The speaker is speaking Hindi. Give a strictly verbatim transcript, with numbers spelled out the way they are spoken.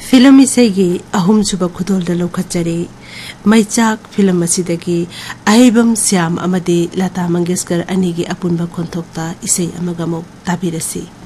फिल्म इसेगी अहुम सुब खुदोल द लौखचरे मैचाक फिल्म असिदगी अहिबम श्याम अमदी लता मंगेशकर अनिगी अपुनबा खोंथोक्ता इसे अमगमो ताबिरसी।